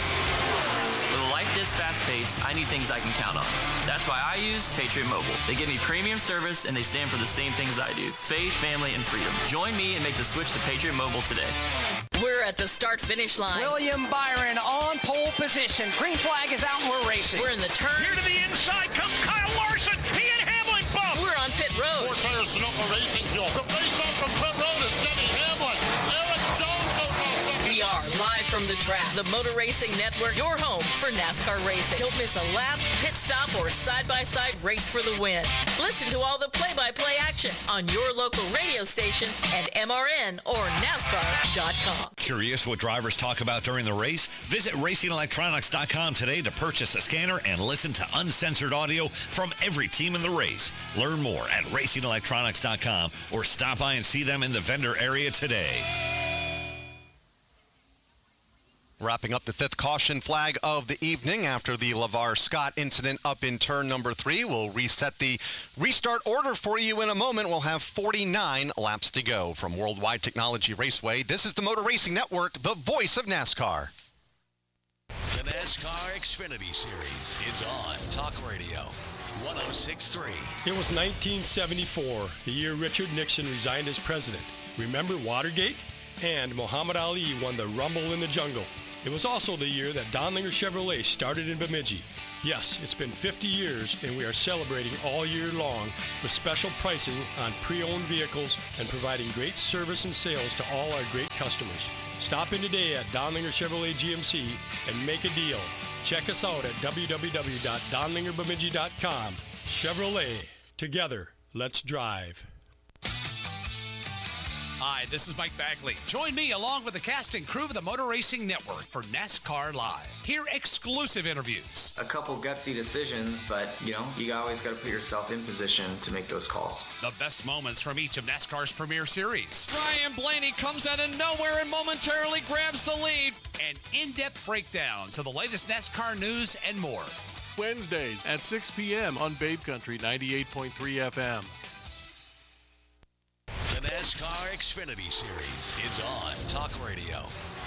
With a life this fast-paced, I need things I can count on. That's why I use Patriot Mobile. They give me premium service, and they stand for the same things I do: faith, family, and freedom. Join me and make the switch to Patriot Mobile today. We're at the start-finish line. William Byron on pole position. Green flag is out and we're racing. We're in the turn. Here to the inside comes Kyle Larson. He and Hamlin bump. We're on pit road. 4 tires Sunoco racing fuel. The race off from pit road is Denny Hamlin. Eric Jones goes off second. We are live from the track. The Motor Racing Network, your home for NASCAR racing. Don't miss a lap, pit stop, or side-by-side race for the win. Listen to all the play-by-play action on your local radio station at MRN or NASCAR.com. Curious what drivers talk about during the race? Visit RacingElectronics.com today to purchase a scanner and listen to uncensored audio from every team in the race. Learn more at RacingElectronics.com or stop by and see them in the vendor area today. Wrapping up the 5th caution flag of the evening after the LeVar Scott incident up in turn number 3. We'll reset the restart order for you in a moment. We'll have 49 laps to go. From Worldwide Technology Raceway, this is the Motor Racing Network, the voice of NASCAR. The NASCAR Xfinity Series is on Talk Radio 106.3. It was 1974, the year Richard Nixon resigned as president. Remember Watergate? And Muhammad Ali won the Rumble in the Jungle. It was also the year that Donlinger Chevrolet started in Bemidji. Yes, it's been 50 years, and we are celebrating all year long with special pricing on pre-owned vehicles and providing great service and sales to all our great customers. Stop in today at Donlinger Chevrolet GMC and make a deal. Check us out at www.donlingerbemidji.com. Chevrolet. Together, let's drive. Hi, this is Mike Bagley. Join me along with the cast and crew of the Motor Racing Network for NASCAR Live. Hear exclusive interviews. A couple gutsy decisions, but, you always got to put yourself in position to make those calls. The best moments from each of NASCAR's premier series. Ryan Blaney comes out of nowhere and momentarily grabs the lead. And in-depth breakdowns of the latest NASCAR news and more. Wednesdays at 6 p.m. on Babe Country 98.3 FM. The NASCAR Xfinity Series is on Talk Radio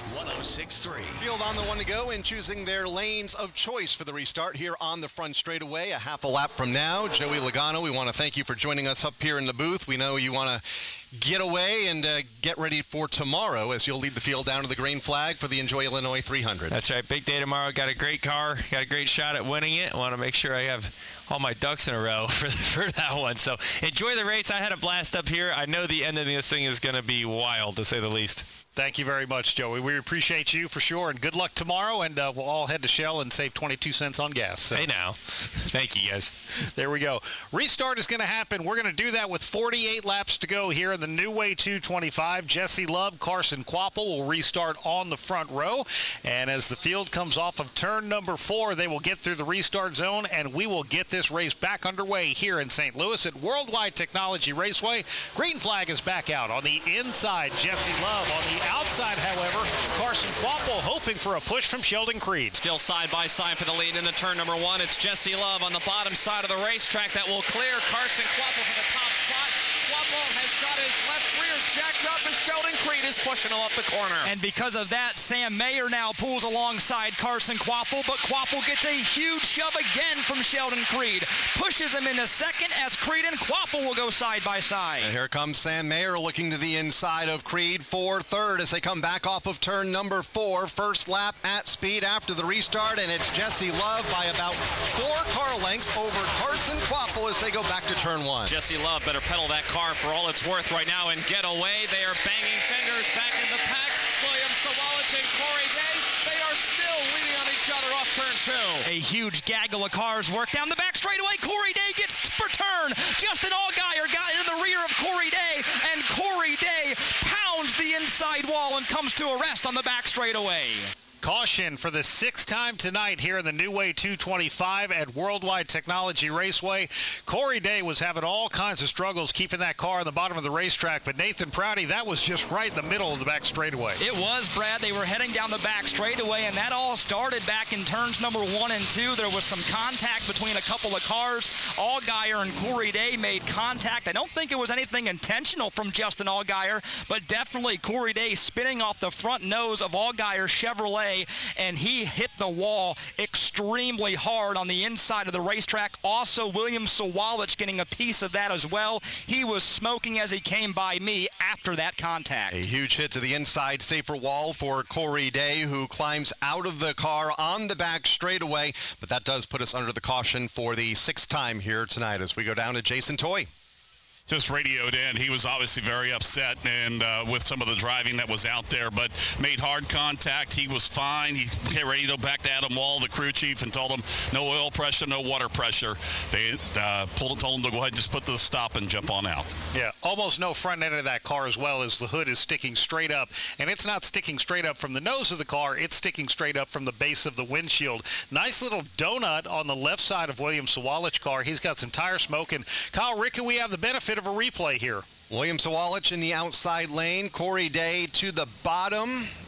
106.3. Field on the one to go and choosing their lanes of choice for the restart here on the front straightaway. A half a lap from now. Joey Logano, we want to thank you for joining us up here in the booth. We know you want to get away and get ready for tomorrow as you'll lead the field down to the green flag for the Enjoy Illinois 300. That's right. Big day tomorrow. Got a great car. Got a great shot at winning it. I want to make sure I have all my ducks in a row for that one. So enjoy the race. I had a blast up here. I know the end of this thing is going to be wild, to say the least. Thank you very much, Joey. We appreciate you for sure, and good luck tomorrow, and we'll all head to Shell and save 22 cents on gas. So. Hey, now. Thank you, guys. There we go. Restart is going to happen. We're going to do that with 48 laps to go here in the New Way 225. Jesse Love, Carson Kvapil will restart on the front row, and as the field comes off of turn number 4, they will get through the restart zone, and we will get this race back underway here in St. Louis at Worldwide Technology Raceway. Green flag is back out. On the inside, Jesse Love. On the outside, however, Carson Kvapil hoping for a push from Sheldon Creed. Still side by side for the lead into turn number 1. It's Jesse Love on the bottom side of the racetrack that will clear Carson Kvapil for the top spot. Kvapil has got his left rear jacked up as Sheldon Creed is pushing him up the corner. And because of that, Sam Mayer now pulls alongside Carson Kvapil, but Kvapil gets a huge shove again from Sheldon Creed. Pushes him into second as Creed and Kvapil will go side by side. And here comes Sam Mayer looking to the inside of Creed for third as they come back off of turn number 4. First lap at speed after the restart, and it's Jesse Love by about 4 car lengths over Carson Kvapil as they go back to turn 1. Jesse Love better pedal that car for all it's worth right now and get away. They are banging fingers back in the pack. William Sawalich and Corey Day, they are still leaning on each other off turn 2. A huge gaggle of cars work down the back straightaway. Corey Day gets for turn. Justin Allgaier got into the rear of Corey Day, and Corey Day pounds the inside wall and comes to a rest on the back straightaway. Caution for the 6th time tonight here in the New Way 225 at Worldwide Technology Raceway. Corey Day was having all kinds of struggles keeping that car on the bottom of the racetrack, but Nathan Prouty, that was just right in the middle of the back straightaway. It was, Brad. They were heading down the back straightaway, and that all started back in turns number 1 and 2. There was some contact between a couple of cars. Allgaier and Corey Day made contact. I don't think it was anything intentional from Justin Allgaier, but definitely Corey Day spinning off the front nose of Allgaier's Chevrolet, and he hit the wall extremely hard on the inside of the racetrack. Also, William Sawalich getting a piece of that as well. He was smoking as he came by me after that contact. A huge hit to the inside safer wall for Corey Day, who climbs out of the car on the back straightaway, but that does put us under the caution for the 6th time here tonight as we go down to Jason Toy. Just radioed in. He was obviously very upset and with some of the driving that was out there, but made hard contact. He was fine. He radioed back to Adam Wall, the crew chief, and told him no oil pressure, no water pressure. They told him to go ahead and just put the stop and jump on out. Yeah, almost no front end of that car as well, as the hood is sticking straight up. And it's not sticking straight up from the nose of the car. It's sticking straight up from the base of the windshield. Nice little donut on the left side of William Sawalich car. He's got some tire smoke. And Kyle Rickey, we have the benefit of a replay here. William Sawalich in the outside lane. Corey Day to the bottom.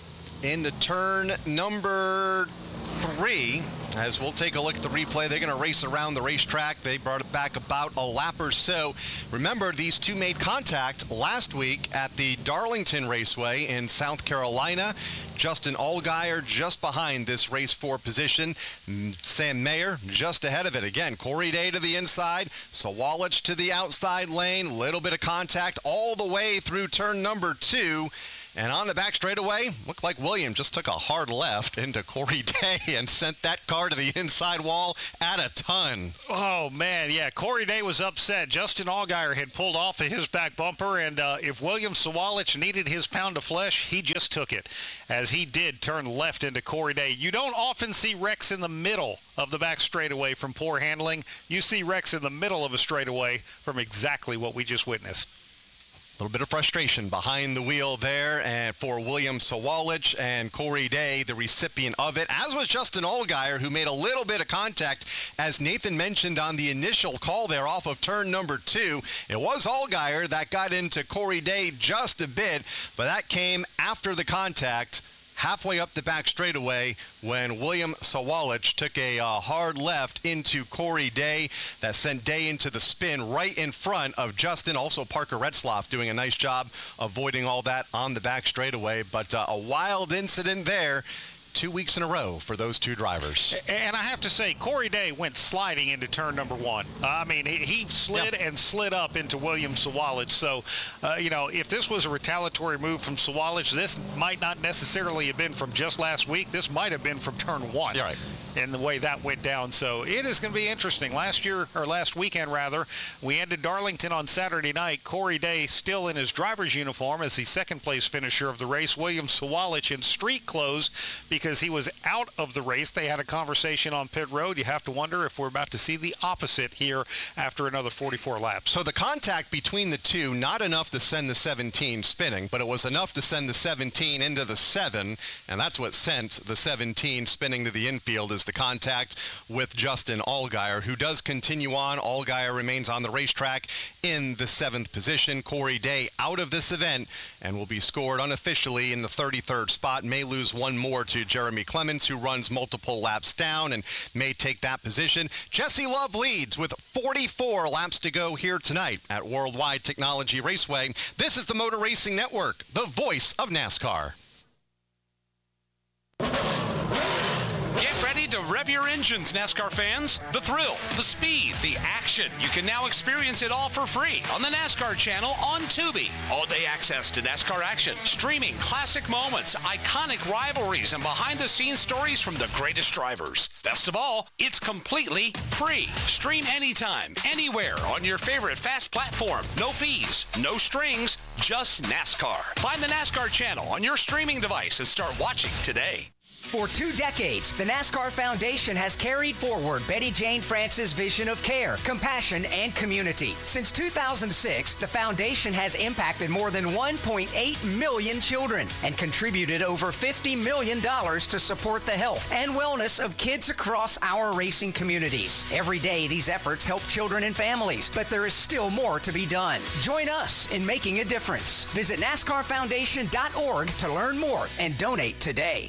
into turn number 3. As we'll take a look at the replay, they're going to race around the racetrack. They brought it back about a lap or so. Remember, these two made contact last week at the Darlington Raceway in South Carolina. Justin Allgaier just behind this race 4 position. Sam Mayer just ahead of it. Again, Corey Day to the inside, Sawalich to the outside lane. Little bit of contact all the way through turn number 2. And on the back straightaway, looked like William just took a hard left into Corey Day and sent that car to the inside wall at a ton. Oh, man, yeah. Corey Day was upset. Justin Allgaier had pulled off of his back bumper, and if William Sawalich needed his pound of flesh, he just took it, as he did turn left into Corey Day. You don't often see wrecks in the middle of the back straightaway from poor handling. You see wrecks in the middle of a straightaway from exactly what we just witnessed. A little bit of frustration behind the wheel there and for William Sawalich, and Corey Day, the recipient of it, as was Justin Allgaier, who made a little bit of contact, as Nathan mentioned on the initial call there off of turn number 2. It was Allgaier that got into Corey Day just a bit, but that came after the contact halfway up the back straightaway when William Sawalich took a hard left into Corey Day that sent Day into the spin right in front of Justin. Also Parker Retzlaff doing a nice job avoiding all that on the back straightaway. But a wild incident there. 2 weeks in a row for those two drivers. And I have to say, Corey Day went sliding into turn number 1. I mean, he slid and slid up into William Sawalich. So, if this was a retaliatory move from Sawalich, this might not necessarily have been from just last week. This might have been from turn 1. Yeah, right. And the way that went down. So it is going to be interesting. Last weekend, we ended Darlington on Saturday night. Corey Day still in his driver's uniform as the second-place finisher of the race. William Sawalich in street clothes because he was out of the race. They had a conversation on pit road. You have to wonder if we're about to see the opposite here after another 44 laps. So the contact between the two, not enough to send the 17 spinning, but it was enough to send the 17 into the 7, and that's what sent the 17 spinning to the infield, is the contact with Justin Allgaier, who does continue on. Allgaier remains on the racetrack in the 7th position. Corey Day out of this event and will be scored unofficially in the 33rd spot. May lose one more to Jeremy Clements, who runs multiple laps down and may take that position. Jesse Love leads with 44 laps to go here tonight at Worldwide Technology Raceway. This is the Motor Racing Network, the voice of NASCAR. Get ready to rev your engines, NASCAR fans. The thrill, the speed, the action. You can now experience it all for free on the NASCAR channel on Tubi. All-day access to NASCAR action, streaming classic moments, iconic rivalries, and behind-the-scenes stories from the greatest drivers. Best of all, it's completely free. Stream anytime, anywhere on your favorite fast platform. No fees, no strings, just NASCAR. Find the NASCAR channel on your streaming device and start watching today. For 2 decades, the NASCAR Foundation has carried forward Betty Jane France's vision of care, compassion, and community. Since 2006, the foundation has impacted more than 1.8 million children and contributed over $50 million to support the health and wellness of kids across our racing communities. Every day, these efforts help children and families, but there is still more to be done. Join us in making a difference. Visit NASCARFoundation.org to learn more and donate today.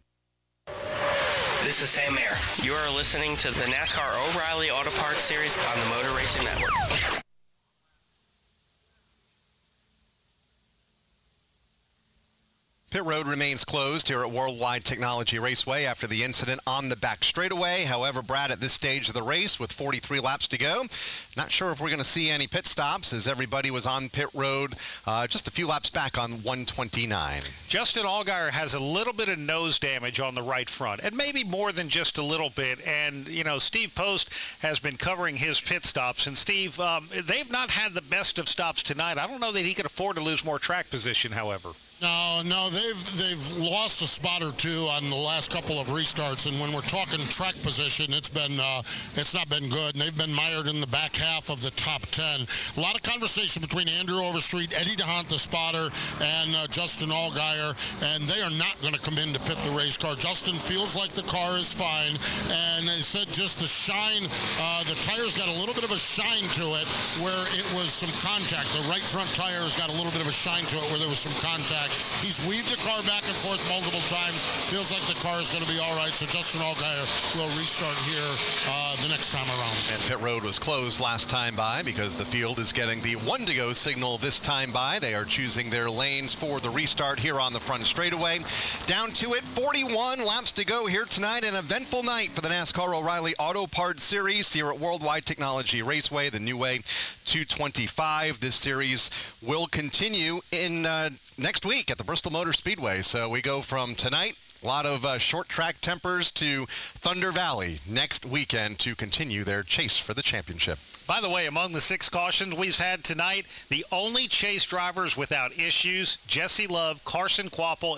This is Sam Mayer. You are listening to the NASCAR O'Reilly Auto Parts Series on the Motor Racing Network. Pit road remains closed here at Worldwide Technology Raceway after the incident on the back straightaway. However, Brad, at this stage of the race with 43 laps to go, not sure if we're going to see any pit stops as everybody was on pit road just a few laps back on 129. Justin Allgaier has a little bit of nose damage on the right front, and maybe more than just a little bit. And, Steve Post has been covering his pit stops. And, Steve, they've not had the best of stops tonight. I don't know that he could afford to lose more track position, however. No, they've lost a spot or two on the last couple of restarts, and when we're talking track position, it's not been good, and they've been mired in the back half of the top 10. A lot of conversation between Andrew Overstreet, Eddie DeHaan, the spotter, and Justin Allgaier, and they are not going to come in to pit the race car. Justin feels like the car is fine, and they said just the shine, the tires got a little bit of a shine to it where it was some contact. The right front tire has got a little bit of a shine to it where there was some contact. track. He's weaved the car back and forth multiple times. Feels like the car is going to be all right. So Justin Allgaier will restart here the next time around. And pit road was closed last time by because the field is getting the 1 to go signal this time by. They are choosing their lanes for the restart here on the front straightaway. Down to it, 41 laps to go here tonight. An eventful night for the NASCAR O'Reilly Auto Parts Series here at Worldwide Technology Raceway, the New Way 225. This series will continue in next week at the Bristol Motor Speedway. So we go from tonight, a lot of short track tempers, to Thunder Valley next weekend to continue their chase for the championship. By the way, among the 6 cautions we've had tonight, the only chase drivers without issues, Jesse Love, Carson Kvapil,